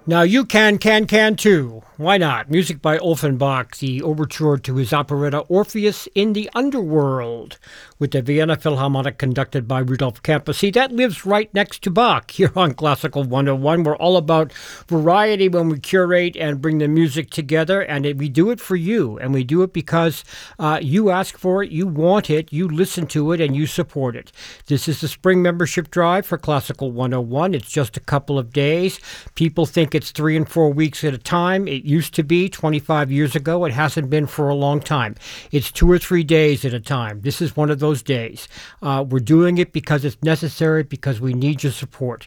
Now you can too. Why not? Music by Offenbach, the overture to his operetta Orpheus in the Underworld, with the Vienna Philharmonic conducted by Rudolf Kemper. See, that lives right next to Bach here on Classical 101. We're all about variety when we curate and bring the music together, and we do it for you, and we do it because you ask for it, you want it, you listen to it, and you support it. This is the spring membership drive for Classical 101. It's just a couple of days. People think it's 3 and 4 weeks at a time. It used to be 25 years ago. It hasn't been for a long time. It's 2 or 3 days at a time. This is one of those days. We're doing it because it's necessary, because we need your support.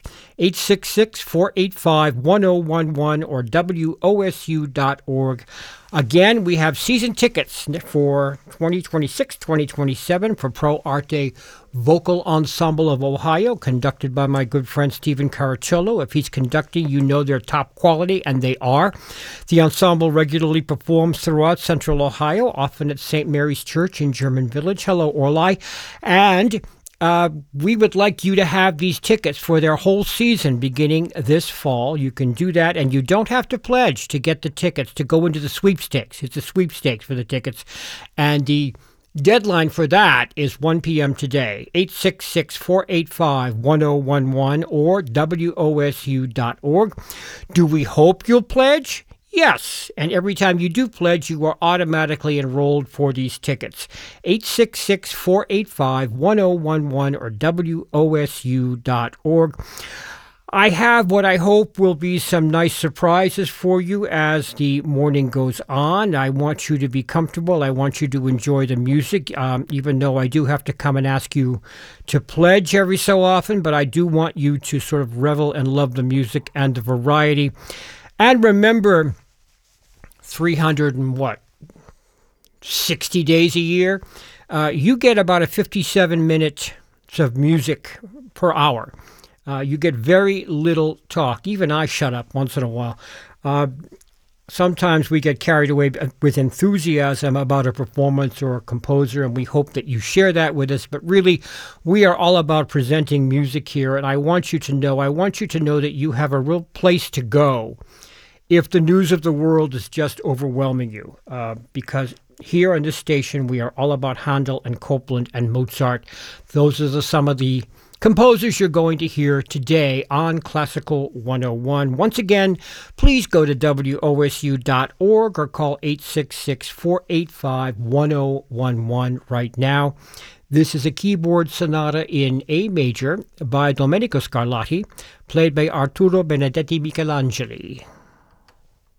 866-485-1011 or WOSU.org. Again, we have season tickets for 2026-2027 for Pro Arte Vocal Ensemble of Ohio, conducted by my good friend Stephen Caracciolo. If he's conducting, you know they're top quality, and they are. The ensemble regularly performs throughout Central Ohio, often at St. Mary's Church in German Village. Hello, Orly. And we would like you to have these tickets for their whole season beginning this fall. You can do that, and you don't have to pledge to get the tickets to go into the sweepstakes. It's a sweepstakes for the tickets, and the deadline for that is 1 p.m. today. 866-485-1011 or WOSU.org. Do we hope you'll pledge? Yes, and every time you do pledge, you are automatically enrolled for these tickets. 866-485-1011 or WOSU.org. I have what I hope will be some nice surprises for you as the morning goes on. I want you to be comfortable. I want you to enjoy the music, even though I do have to come and ask you to pledge every so often, but I do want you to sort of revel and love the music and the variety. And remember, 60 days a year, you get about a 57 minutes of music per hour. You get very little talk. Even I shut up once in a while. Sometimes we get carried away with enthusiasm about a performance or a composer, and we hope that you share that with us. But really, we are all about presenting music here, and I want you to know that you have a real place to go if the news of the world is just overwhelming you, because here on this station, we are all about Handel and Copland and Mozart. Those are some of the composers you're going to hear today on Classical 101. Once again, please go to WOSU.org or call 866-485-1011 right now. This is a keyboard sonata in A major by Domenico Scarlatti, played by Arturo Benedetti Michelangeli.